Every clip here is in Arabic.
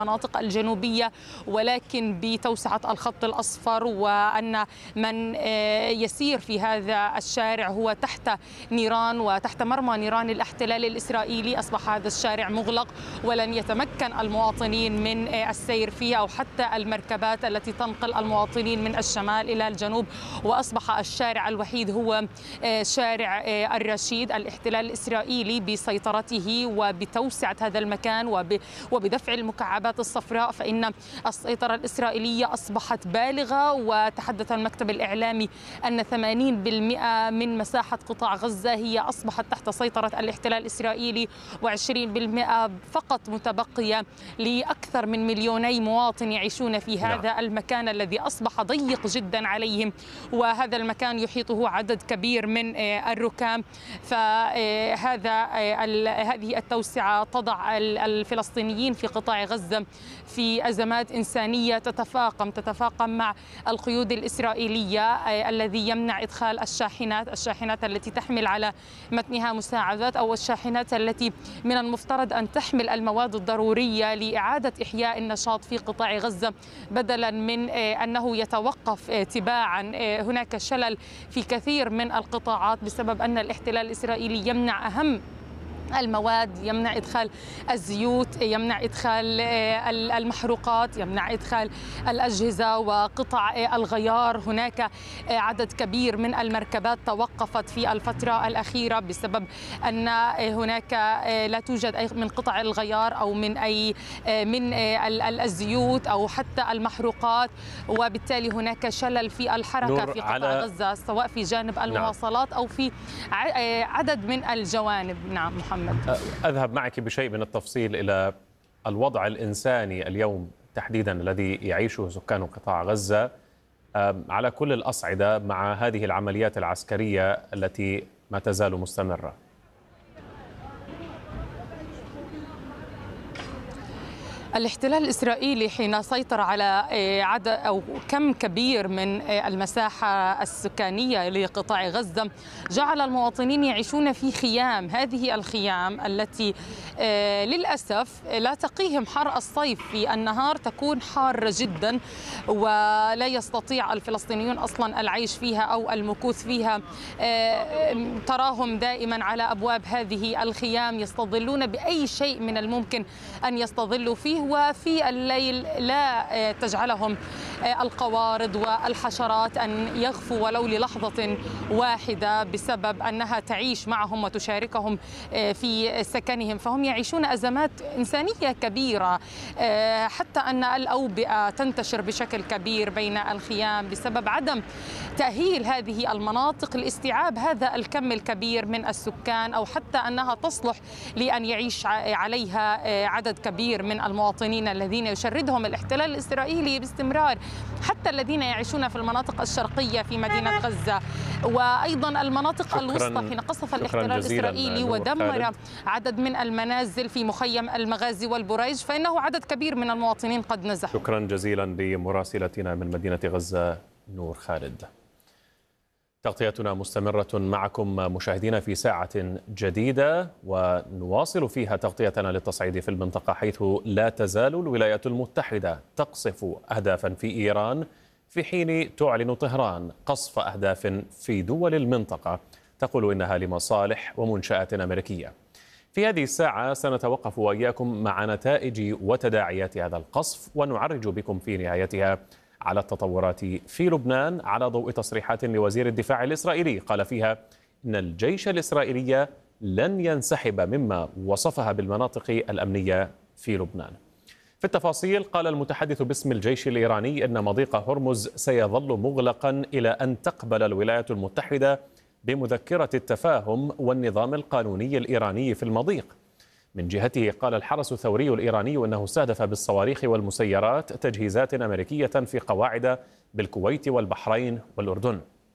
المناطق الجنوبية، ولكن بتوسعة الخط الأصفر، وأن من يسير في هذا الشارع هو تحت نيران وتحت مرمى نيران الاحتلال الإسرائيلي. أصبح هذا الشارع مغلق ولن يتمكن المواطنين من السير فيه أو حتى المركبات التي تنقل المواطنين من الشمال إلى الجنوب، وأصبح الشارع الوحيد هو شارع الرشيد. الاحتلال الإسرائيلي بسيطرته وبتوسعة هذا المكان وبدفع المكعبات الصفراء، فإن السيطرة الإسرائيلية أصبحت بالغة. وتحدث المكتب الإعلامي أن 80% من مساحة قطاع غزة هي أصبحت تحت سيطرة الاحتلال الإسرائيلي، و20% فقط متبقية لأكثر من 2 مليون مواطن يعيشون في هذا المكان الذي أصبح ضيق جدا عليهم، وهذا المكان يحيطه عدد كبير من الركام. هذه التوسعة تضع الفلسطينيين في قطاع غزة في أزمات إنسانية تتفاقم مع القيود الإسرائيلية الذي يمنع إدخال الشاحنات التي تحمل على متنها مساعدات، أو الشاحنات التي من المفترض أن تحمل المواد الضرورية لإعادة إحياء النشاط في قطاع غزة، بدلا من أنه يتوقف تباعا. هناك شلل في كثير من القطاعات بسبب أن الاحتلال الإسرائيلي يمنع أهم المواد، يمنع إدخال الزيوت، يمنع إدخال المحروقات، يمنع إدخال الأجهزة وقطع الغيار. هناك عدد كبير من المركبات توقفت في الفترة الأخيرة بسبب أن هناك لا توجد أي من قطع الغيار أو من الزيوت أو حتى المحروقات، وبالتالي هناك شلل في الحركة في قطاع غزة، سواء في جانب المواصلات أو في عدد من الجوانب. نعم محمد. أذهب معك بشيء من التفصيل إلى الوضع الإنساني اليوم تحديدا الذي يعيشه سكان قطاع غزة على كل الأصعدة مع هذه العمليات العسكرية التي ما تزال مستمرة. الاحتلال الإسرائيلي حين سيطر على عدد أو كم كبير من المساحة السكانية لقطاع غزة جعل المواطنين يعيشون في خيام. هذه الخيام التي للأسف لا تقيهم حر الصيف، في النهار تكون حارة جدا ولا يستطيع الفلسطينيون أصلا العيش فيها أو المكوث فيها. تراهم دائما على أبواب هذه الخيام يستظلون بأي شيء من الممكن أن يستظلوا فيه، وفي الليل لا تجعلهم القوارض والحشرات أن يغفوا ولو للحظة واحدة بسبب أنها تعيش معهم وتشاركهم في سكنهم، فهم يعيشون أزمات إنسانية كبيرة، حتى أن الأوبئة تنتشر بشكل كبير بين الخيام بسبب عدم تأهيل هذه المناطق لاستيعاب هذا الكم الكبير من السكان، أو حتى أنها تصلح لأن يعيش عليها عدد كبير من المواطنين الذين يشردهم الاحتلال الإسرائيلي باستمرار، حتى الذين يعيشون في المناطق الشرقية في مدينة غزة، وأيضا المناطق الوسطى حين قصف الاحتلال الإسرائيلي ودمر عدد من المنازل في مخيم المغازي والبريج، فإنه عدد كبير من المواطنين قد نزحوا. شكرا جزيلا لمراسلتنا من مدينة غزة نور خالد. تغطيتنا مستمرة معكم مشاهدينا في ساعة جديدة، ونواصل فيها تغطيتنا للتصعيد في المنطقة، حيث لا تزال الولايات المتحدة تقصف أهدافا في إيران، في حين تعلن طهران قصف أهداف في دول المنطقة تقول إنها لمصالح ومنشآت أمريكية. في هذه الساعة سنتوقف وإياكم مع نتائج وتداعيات هذا القصف، ونعرج بكم في نهايتها على التطورات في لبنان على ضوء تصريحات لوزير الدفاع الإسرائيلي قال فيها إن الجيش الإسرائيلي لن ينسحب مما وصفها بالمناطق الأمنية في لبنان. في التفاصيل قال المتحدث باسم الجيش الإيراني إن مضيق هرمز سيظل مغلقا إلى أن تقبل الولايات المتحدة بمذكرة التفاهم والنظام القانوني الإيراني في المضيق. من جهته قال الحرس الثوري الإيراني أنه استهدف بالصواريخ والمسيرات تجهيزات أمريكية في قواعد بالكويت والبحرين والأردن.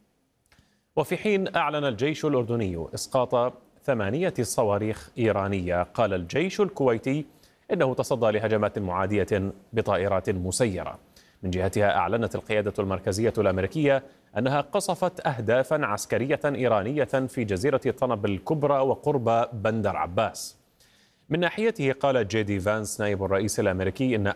وفي حين أعلن الجيش الأردني إسقاط 8 صواريخ إيرانية، قال الجيش الكويتي إنه تصدى لهجمات معادية بطائرات مسيرة. من جهتها أعلنت القيادة المركزية الأمريكية أنها قصفت أهدافا عسكرية إيرانية في جزيرة طنب الكبرى وقرب بندر عباس. من ناحيته قال جي دي فانس نائب الرئيس الأمريكي إن